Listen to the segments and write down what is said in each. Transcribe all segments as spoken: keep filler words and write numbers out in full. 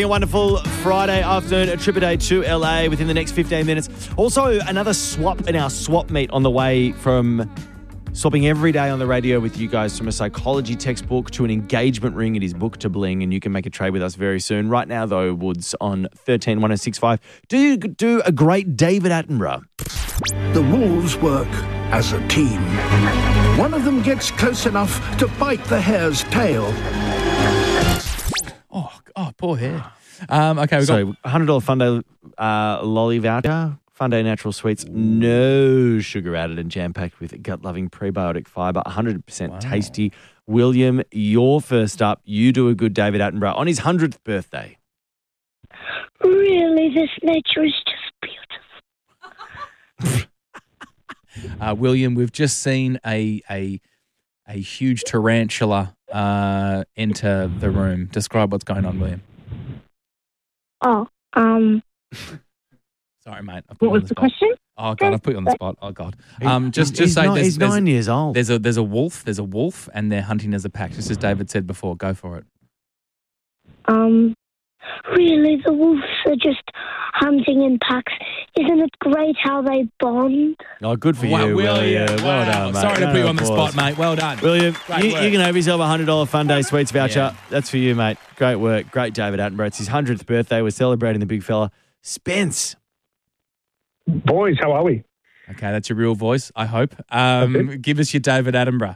A wonderful Friday afternoon, a trip a day to L A within the next fifteen minutes. Also, another swap in our swap meet on the way from swapping every day on the radio with you guys from a psychology textbook to an engagement ring. It is book to bling, and you can make a trade with us very soon. Right now, though, Woods on thirteen one oh six five. Do you do a great David Attenborough? The wolves work as a team. One of them gets close enough to bite the hare's tail. Oh, oh, poor hair. Um, okay, we've So, got... one hundred dollars Funday uh, lolly voucher. Funday Natural Sweets, no sugar added and jam-packed with gut-loving prebiotic fibre, one hundred percent Wow. tasty. William, you're first up. You do a good David Attenborough on his hundredth birthday. Really, this nature is just beautiful. Uh, William, we've just seen a a a huge tarantula uh, enter the room. Describe what's going on, William. Oh, um, Sorry, mate. I put you what on was the spot. question? Oh God, I put you on the spot. Oh God. Um, just just he's say not, there's, he's there's, nine years old. there's a there's a wolf. There's a wolf, and they're hunting as a pack. Just as David said before. Go for it. Um, really, the wolves are just hunting in packs. Isn't it great how they bond? Oh, good for Wow, you, William. Well Wow. done, mate. Sorry to Round put you of on the applause. spot, mate. Well done. William, Great you, work. you can have yourself a one hundred dollars Funday Sweets voucher. Yeah. That's for you, mate. Great work. Great David Attenborough. It's his hundredth birthday. We're celebrating the big fella. Spence. Boys, how are we? Okay, that's your real voice, I hope. Um, Okay. Give us your David Attenborough.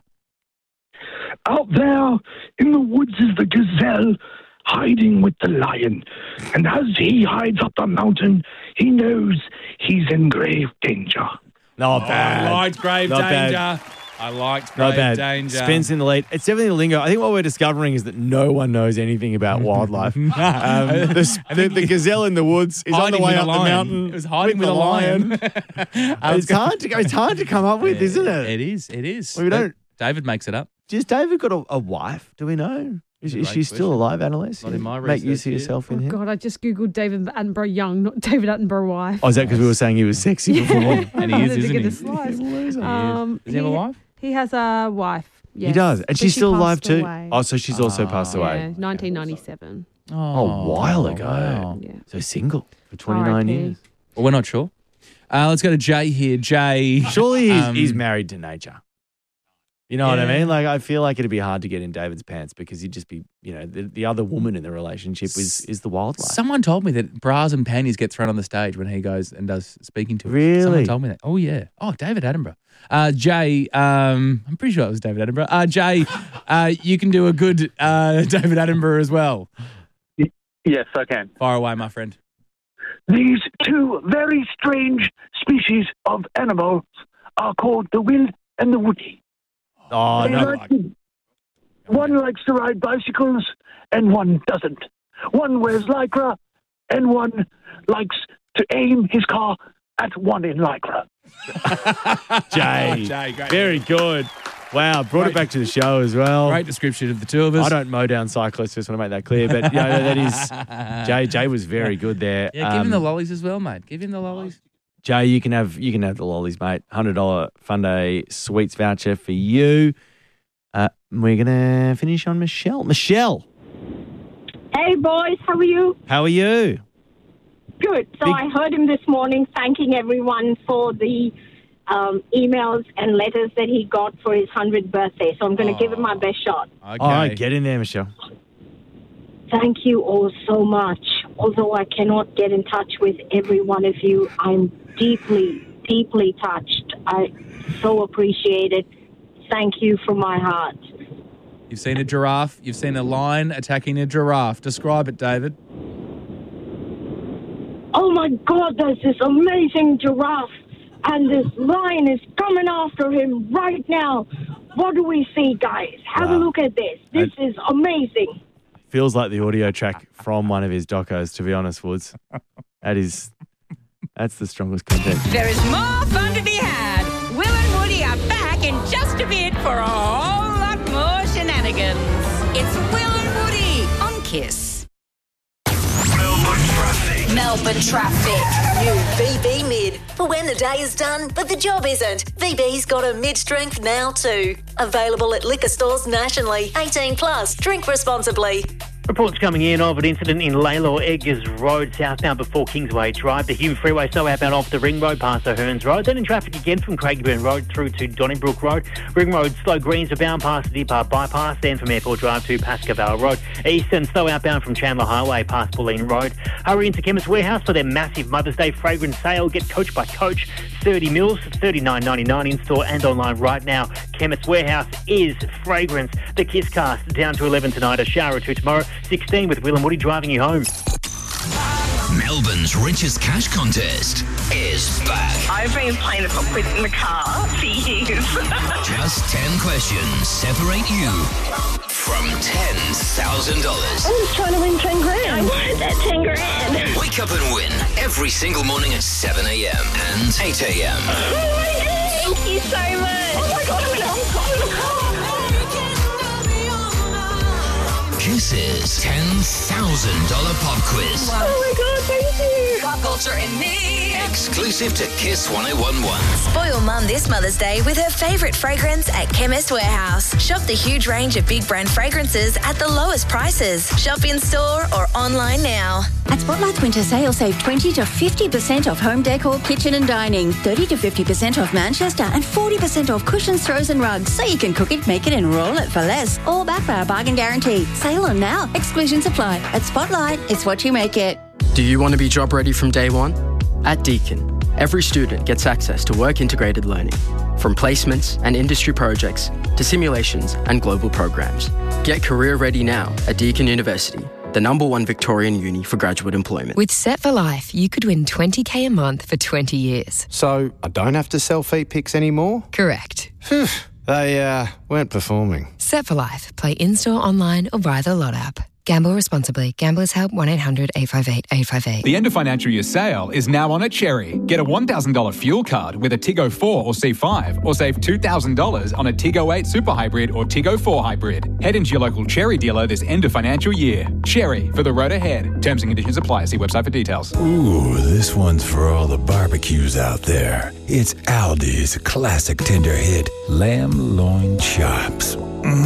Out there in the woods is the gazelle hiding with the lion. And as he hides up the mountain, he knows he's in grave danger. Not bad. I liked Grave Not bad. Danger. I liked Not Grave bad. Danger. Spence in the lead. It's definitely the lingo. I think what we're discovering is that no one knows anything about wildlife. um, the, the, the gazelle in the woods is on the Hiding way with up a the lion. mountain. It was hiding with, the a lion. It's hard to it's hard to come up with, isn't it? It is. It is. Well, we don't- David makes it up. Has David got a, a wife? Do we know? Is, That's a is great she still question. alive, Annalise? Not in my Make use research of here. yourself in Oh, here. God, I just Googled David Attenborough young, not David Attenborough wife. Oh, is that because we were saying he was sexy before? And he is, Wanted to isn't get he? a slice. He is. Um, Does he have a wife? He has a wife. Yes. He does. And But she's she still alive passed too. away. Oh, so she's also Ah. passed Yeah, away. nineteen ninety-seven. Oh, a while ago. wow. Yeah. So single for twenty-nine R I P. years. Well, we're not sure. Uh, let's go to Jay here. Jay. Surely he's, um, he's married to nature. You know what I Yeah. mean? Like, I feel like it'd be hard to get in David's pants because he'd just be, you know, the, the other woman in the relationship is is the wildlife. Someone told me that bras and panties get thrown on the stage when he goes and does speaking to us. Really? Someone told me that. Oh, yeah. Oh, David Attenborough. Uh, Jay, um, I'm pretty sure it was David Attenborough. Uh, Jay, uh, you can do a good uh, David Attenborough as well. Yes, I can. Fire away, my friend. These two very strange species of animals are called the will and the woody. Oh, They no. like to- one likes to ride bicycles and one doesn't. One wears lycra and one likes to aim his car at one in lycra. Jay. Jay, great. Very good. Wow, brought it back to the show as well. Great description of the two of us. I don't mow down cyclists, just want to make that clear. But, you know, that is, Jay Jay was very good there. Yeah, give him Um, the lollies as well, mate. Give him the lollies. Jay, you can have you can have the lollies, mate. one hundred dollars Funday Sweets voucher for you. Uh, we're going to finish on Michelle. Michelle, Hey, boys, how are you? how are you? Good. So Big- I heard him this morning thanking everyone for the um, emails and letters that he got for his hundredth birthday. So I'm going to give it my best shot. Okay. All right, get in there, Michelle. Thank you all so much. Although I cannot get in touch with every one of you, I'm deeply, deeply touched. I so appreciate it. Thank you from my heart. You've seen a giraffe. You've seen a lion attacking a giraffe. Describe it, David. Oh my God, there's this amazing giraffe, and this lion is coming after him right now. What do we see, guys? Have Wow. a look at this. This is amazing. Feels like the audio track from one of his docos, to be honest, Woods. That is, that's the strongest content. There is more fun to be had. Will and Woody are back in just a bit for a whole lot more shenanigans. It's Will and Woody on Kiss. Melbourne traffic. Melbourne traffic. New V B Mid. For when the day is done, but the job isn't. V B's got a mid-strength now too. Available at liquor stores nationally. eighteen plus. Drink responsibly. Reports coming in of an incident in Laylaw Eggers Road, southbound before Kingsway Drive. The Hume Freeway slow outbound off the Ring Road past O'Hearns Road. Then in traffic again from Craigieburn Road through to Donnybrook Road. Ring Road slow greens are bound past the Deep Bypass. Then from Airport Drive to Pascoe Road. Eastern slow outbound from Chandler Highway past Pauline Road. Hurry into Chemist Warehouse for their massive Mother's Day fragrance sale. Get Coach by Coach, thirty mils, thirty-nine ninety-nine in store and online right now. Chemist Warehouse is fragrance. The Kiss Cast down to eleven tonight, a shower or two tomorrow. sixteen with Will and Woody driving you home. Melbourne's richest cash contest is back. I've been playing the pop quiz in the car for years. Just ten questions separate you from ten thousand dollars. I'm just trying to win ten grand. I wanted that ten grand. Wake up and win every single morning at seven a.m. and eight a.m. Oh my God. Thank you so much. Oh my God, I'm in a whole car. Kiss's ten thousand dollars pop quiz. Wow. Oh my God, thank you. Pop culture and me. Exclusive to Kiss one oh one one. Spoil Mum this Mother's Day with her favourite fragrance at Chemist Warehouse. Shop the huge range of big brand fragrances at the lowest prices. Shop in store or online now. At Spotlight's winter sale, save twenty to fifty percent off home decor, kitchen and dining, thirty to fifty percent off Manchester and forty percent off cushions, throws and rugs, so you can cook it, make it and roll it for less. All backed by our bargain guarantee. Sale on now. Exclusions apply. At Spotlight, it's what you make it. Do you want to be job ready from day one? At Deakin, every student gets access to work-integrated learning, from placements and industry projects to simulations and global programs. Get career ready now at Deakin University, the number one Victorian uni for graduate employment. With Set for Life, you could win twenty K a month for twenty years. So I don't have to sell feet pics anymore? Correct. Phew, they uh, weren't performing. Set for Life. Play in-store, online or via the Lot app. Gamble responsibly. Gamblers Help one eight hundred eight five eight eight five eight. The end of financial year sale is now on at Cherry. Get a one thousand dollars fuel card with a Tiggo four or C five or save two thousand dollars on a Tiggo eight Super Hybrid or Tiggo four Hybrid. Head into your local Cherry dealer this end of financial year. Cherry, for the road ahead. Terms and conditions apply. See website for details. Ooh, this one's for all the barbecues out there. It's Aldi's classic tender hit, lamb loin chops.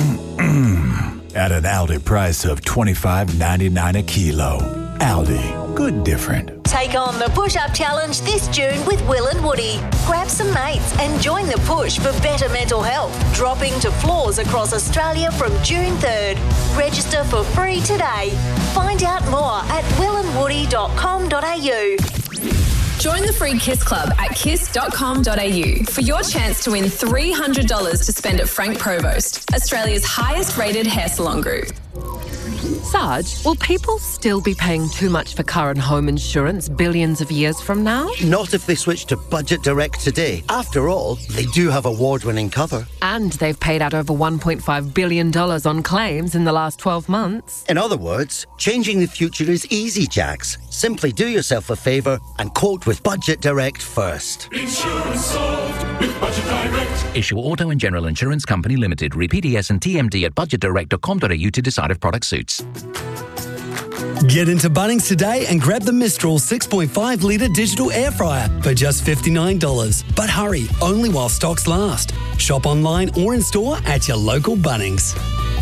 Mmm. At an Aldi price of twenty-five ninety-nine a kilo. Aldi, good different. Take on the push-up challenge this June with Will and Woody. Grab some mates and join the push for better mental health. Dropping to floors across Australia from June third. Register for free today. Find out more at will and woody dot com dot a u. Join the free Kiss Club at kiss dot com dot a u for your chance to win three hundred dollars to spend at Frank Provost, Australia's highest rated hair salon group. Sarge, will people still be paying too much for car and home insurance billions of years from now? Not if they switch to Budget Direct today. After all, they do have award-winning cover. And they've paid out over one point five billion dollars on claims in the last twelve months. In other words, changing the future is easy, Jax. Simply do yourself a favour and quote with Budget Direct first. Insurance solved with Budget Direct. Issue Auto and General Insurance Company Limited. Read P D S and T M D at budget direct dot com dot a u to decide if product suits. Get into Bunnings today and grab the Mistral six point five litre digital air fryer for just fifty-nine dollars. But hurry, only while stocks last. Shop online or in store at your local Bunnings.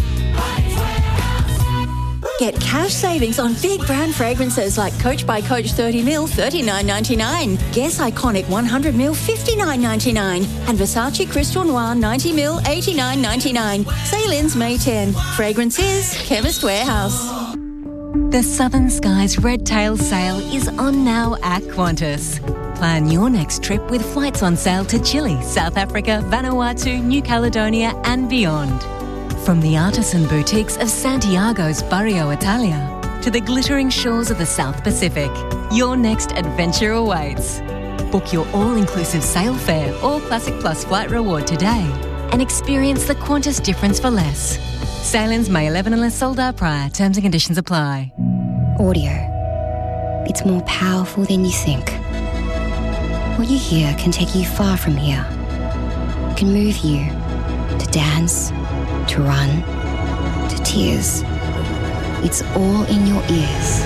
Get cash savings on big brand fragrances like Coach by Coach thirty mil, thirty-nine ninety-nine. Guess Iconic one hundred mil, fifty-nine ninety-nine. And Versace Crystal Noir ninety mil, eighty-nine ninety-nine. Sale ends May tenth. Fragrances, Chemist Warehouse. The Southern Skies Red Tail Sale is on now at Qantas. Plan your next trip with flights on sale to Chile, South Africa, Vanuatu, New Caledonia and beyond. From the artisan boutiques of Santiago's Barrio Italia to the glittering shores of the South Pacific, your next adventure awaits. Book your all-inclusive sail fare or Classic Plus flight reward today and experience the Qantas difference for less. Sail-ins May eleventh unless sold out prior. Terms and conditions apply. Audio. It's more powerful than you think. What you hear can take you far from here. It can move you to dance, to run, to tears. It's all in your ears.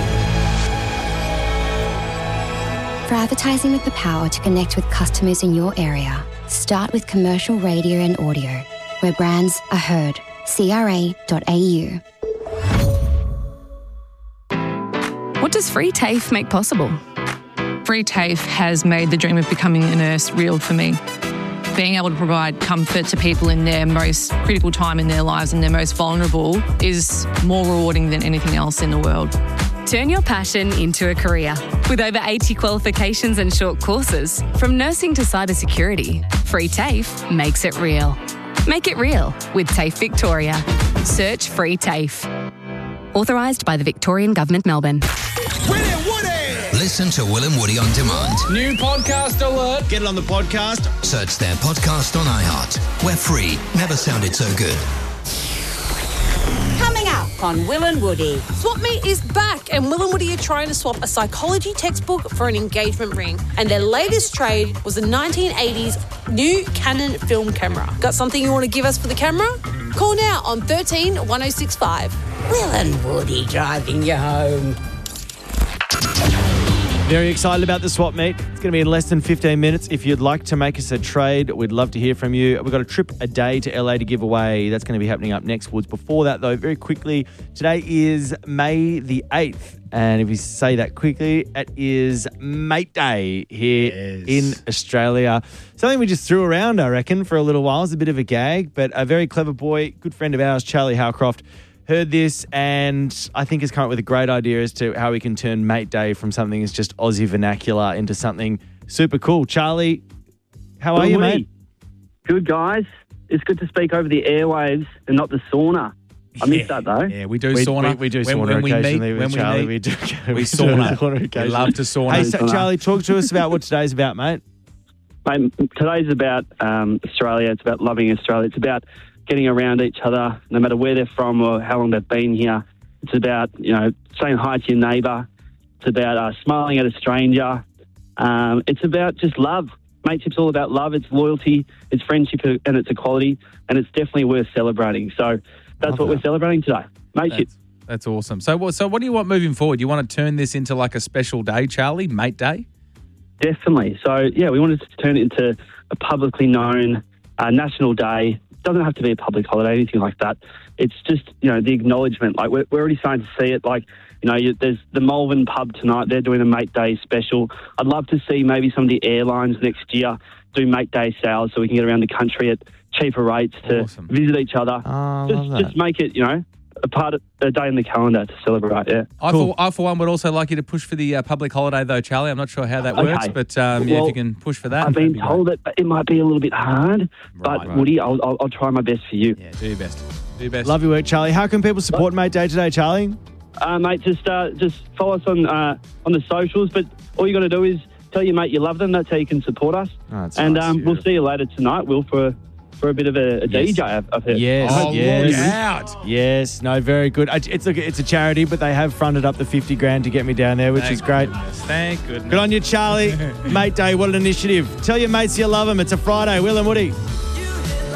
For advertising with the power to connect with customers in your area, start with commercial radio and audio, where brands are heard. C R A dot A U. What does Free TAFE make possible? Free TAFE has made the dream of becoming a nurse real for me. Being able to provide comfort to people in their most critical time in their lives and their most vulnerable is more rewarding than anything else in the world. Turn your passion into a career. With over eighty qualifications and short courses, from nursing to cybersecurity, Free TAFE makes it real. Make it real with TAFE Victoria. Search Free TAFE. Authorised by the Victorian Government, Melbourne. Listen to Will and Woody on demand. New podcast alert. Get it on the podcast. Search their podcast on iHeart. We're free. Never sounded so good. Coming up on Will and Woody. Swap Meet is back, and Will and Woody are trying to swap a psychology textbook for an engagement ring. And their latest trade was a nineteen eighties new Canon film camera. Got something you want to give us for the camera? Call now on thirteen one oh six five. Will and Woody driving you home. Very excited about the swap meet. It's going to be in less than fifteen minutes. If you'd like to make us a trade, we'd love to hear from you. We've got a trip a day to L A to give away. That's going to be happening up next, Woods. Before that, though, very quickly, today is May the eighth. And if you say that quickly, it is Mate Day here yes. in Australia. Something we just threw around, I reckon, for a little while. It's a bit of a gag, but a very clever boy, good friend of ours, Charlie Howcroft, heard this and I think has come up with a great idea as to how we can turn Mate Day from something that's just Aussie vernacular into something super cool. Charlie, how are Good you, Woody. mate? Good, guys. It's good to speak over the airwaves and not the sauna. I miss that, though. Yeah, we do We- sauna. we- we do when, sauna when we occasionally meet, with when Charlie, We, we do- we, we do sauna. sauna We occasionally. love to sauna. Hey, so, Charlie, talk to us about what today's about, mate. Mate, today's about um, Australia. It's about loving Australia. It's about getting around each other, no matter where they're from or how long they've been here. It's about, you know, saying hi to your neighbour. It's about uh, smiling at a stranger. Um, it's about just love. Mateship's all about love. It's loyalty, it's friendship, and it's equality, and it's definitely worth celebrating. So that's what we're celebrating today. Mateship. That's, that's awesome. So, what- so what do you want moving forward? You want to turn this into like a special day, Charlie, Mate Day? Definitely. So, yeah, we wanted to turn it into a publicly known uh, national day. It doesn't have to be a public holiday, anything like that. It's just, you know, the acknowledgement. Like, we're, we're already starting to see it. Like, you know, you, there's the Malvern pub tonight. They're doing a Mate Day special. I'd love to see maybe some of the airlines next year do Mate Day sales so we can get around the country at cheaper rates to visit each other. Oh, just, just make it, you know, a part of a day in the calendar to celebrate, yeah. I, for, I, for one, would also like you to push for the uh, public holiday, though, Charlie. I'm not sure how that Okay. works, but um, yeah, if Well, you can push for that. I've been that'd be told that it might be a little bit hard, but right. Woody, I'll, I'll, I'll try my best for you. Yeah, do your best. Do your best. Love your work, Charlie. How can people support Mate Day today, Charlie? Uh, mate, just uh, just follow us on uh, on the socials, but all you got to do is tell your mate you love them. That's how you can support us. Oh, that's and nice. um, we'll see you later tonight, Will, for for a bit of a, a Yes. D J, I've, I've heard. Yes, Oh, yes. Yes, no, very good. I- It's a, it's a charity, but they have fronted up the fifty grand to get me down there, which Thank is great. goodness. Thank goodness. Good on you, Charlie. Mate Day, what an initiative. Tell your mates you love them. It's a Friday. Will and Woody.